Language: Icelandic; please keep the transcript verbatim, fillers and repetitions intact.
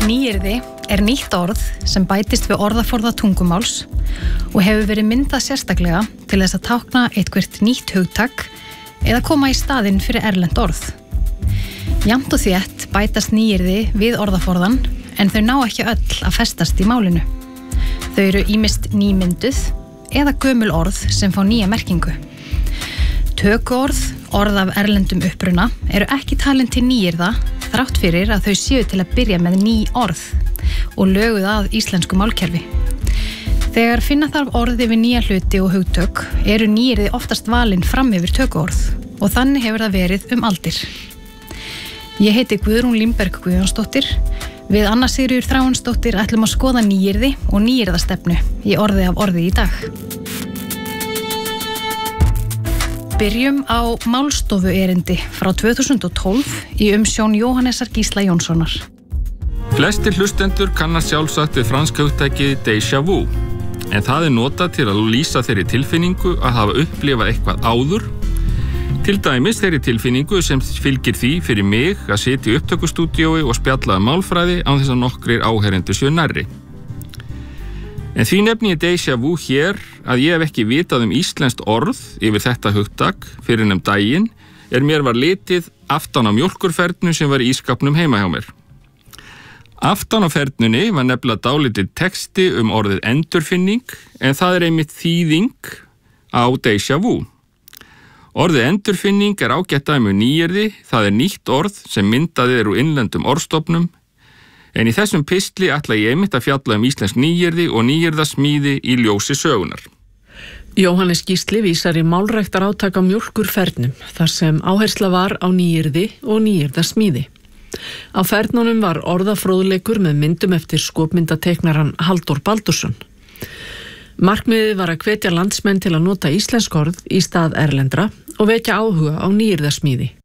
Nýyrði er nýtt orð sem bætist við orðaforða tungumáls og hefur verið myndað sérstaklega til þess að tákna eitthvert nýtt hugtak eða koma í staðinn fyrir erlent orð. Jafnt og þétt bætast nýyrði við orðaforðan en þau ná ekki öll að festast í málinu. Þau eru ýmist nýmynduð eða gömul orð sem fá nýja merkingu. Tökuorð, orð af erlendum uppruna, eru ekki talin til nýyrða þrátt fyrir að þau séu til að byrja með ný orð og löguð að íslensku málkerfi. Þegar finna þarf orði við nýja hluti og hugtök eru nýyrði oftast valin fram yfir tökuorð og þannig hefur það verið um aldir. Ég heiti Guðrún Límberg Guðjónsdóttir. Við Anna Sigríður Þráinsdóttir ætlum að skoða nýyrði og nýyrðastefnu í orði af orði í dag. Byrjum á málstofu erindi frá tvö þúsund og tólf í umsjón Jóhannesar Gísla Jónssonar. Flestir hlustendur kannast sjálfsagt við franska hugtakið déjà vu, en það er notað til að lýsa þeirri tilfinningu að hafa upplifað eitthvað áður, til dæmis þeirri tilfinningu sem fylgir því fyrir mig að sitja í upptökustúdíói og spjalla um málfræði án þess að nokkrir áheyrendur séu nærri. En því nefni ég déjà vu hér að ég hef ekki vitað um íslenskt orð yfir þetta hugtak fyrir um daginn er mér var litið aftan á mjólkurfernu sem var í ískapnum heima hjá mér. Aftan á fernunni var nefnilega dálítið texti um orðið endurfinning en það er einmitt þýðing á déjà vu. Orðið endurfinning er ágætt dæmi um nýyrði, það er nýtt orð sem myndað er úr innlendum orðstofnum. En í þessum pistli ætla ég einmitt að fjalla um íslensk nýyrði og nýyrðasmíði í ljósi sögunar. Jóhannes Gísli vísar í málræktar átak á mjólkurfernum, þar sem áhersla var á nýyrði og nýyrðasmíði. Á fernunum var orðafróðleikur með myndum eftir skopmyndateiknaran Halldór Baldursson. Markmiðið var að hvetja landsmenn til að nota íslensk orð í stað erlendra og vekja áhuga á nýyrðasmíði.